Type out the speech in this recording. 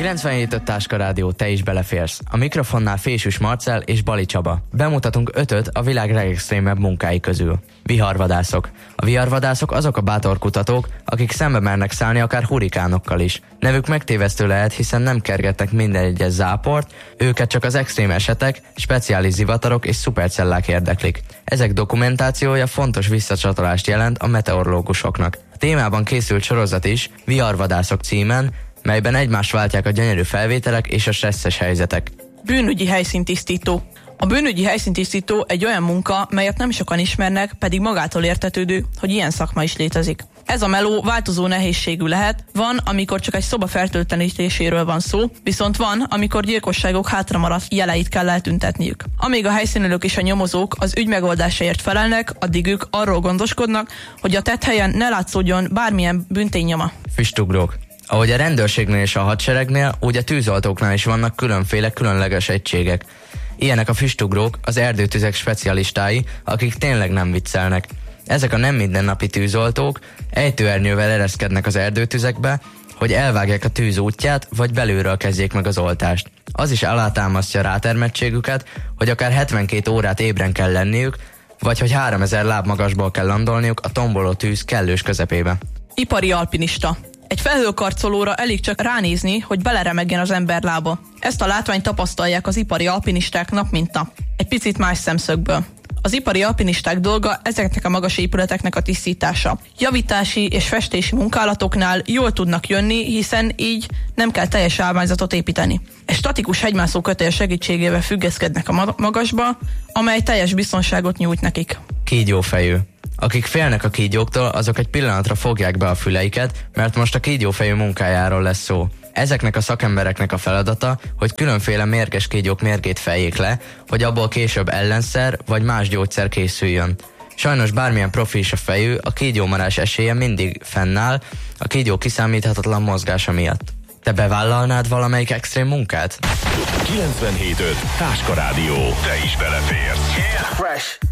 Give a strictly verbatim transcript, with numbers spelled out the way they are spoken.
kilencvenhét öt Táska Rádió, te is beleférsz. A mikrofonnál Fésűs Marcell és Bali Csaba. Bemutatunk ötöt a világ legextrémebb munkái közül. Viharvadászok. A viharvadászok azok a bátor kutatók, akik szembe mernek szállni akár hurikánokkal is. Nevük megtévesztő lehet, hiszen nem kergetnek minden egyes záport, őket csak az extrém esetek, speciális zivatarok és szupercellák érdeklik. Ezek dokumentációja fontos visszacsatolást jelent a meteorológusoknak. A témában készült sorozat is, Viharvadászok címen, melyben egymást váltják a gyönyörű felvételek és a stresszes helyzetek. Bűnügyi helyszíntisztító. A bűnügyi helyszíntisztító egy olyan munka, melyet nem sokan ismernek, pedig magától értetődő, hogy ilyen szakma is létezik. Ez a meló változó nehézségű lehet, van, amikor csak egy szoba fertőtlenítéséről van szó, viszont van, amikor gyilkosságok hátramaradt jeleit kell eltüntetniük. Amíg a helyszínelők és a nyomozók az ügy megoldásáért felelnek, addig ők arról gondoskodnak, hogy a tetthelyen ne látszódjon bármilyen bűnténynyoma. Füstugrók. Ahogy a rendőrségnél és a hadseregnél, úgy a tűzoltóknál is vannak különféle különleges egységek. Ilyenek a füstugrók, az erdőtüzek specialistái, akik tényleg nem viccelnek. Ezek a nem mindennapi tűzoltók ejtőernyővel ereszkednek az erdőtüzekbe, hogy elvágják a tűz útját, vagy belülről kezdjék meg az oltást. Az is alátámasztja rátermettségüket, hogy akár hetvenkét órát ébren kell lenniük, vagy hogy háromezer láb magasból kell landolniuk a tomboló tűz kellős közepébe. Ipari alpinista. Egy felhőkarcolóra elég csak ránézni, hogy beleremegjen az ember lába. Ezt a látványt tapasztalják az ipari alpinisták nap mint nap. Egy picit más szemszögből. Az ipari alpinisták dolga ezeknek a magas épületeknek a tisztítása. Javítási és festési munkálatoknál jól tudnak jönni, hiszen így nem kell teljes állványzatot építeni. Egy statikus hegymászó kötél segítségével függeszkednek a magasba, amely teljes biztonságot nyújt nekik. Kígyófejű. Akik félnek a kígyóktól, azok egy pillanatra fogják be a füleiket, mert most a kígyófejű munkájáról lesz szó. Ezeknek a szakembereknek a feladata, hogy különféle mérges kígyók mérgét feljék le, hogy abból később ellenszer vagy más gyógyszer készüljön. Sajnos bármilyen profi is a fejű, a kígyómarás esélye mindig fennáll, a kígyó kiszámíthatatlan mozgása miatt. Te bevállalnád valamelyik extrém munkát? kilencvenhét öt Táska Rádió. Te is beleférsz. Yeah. Fresh.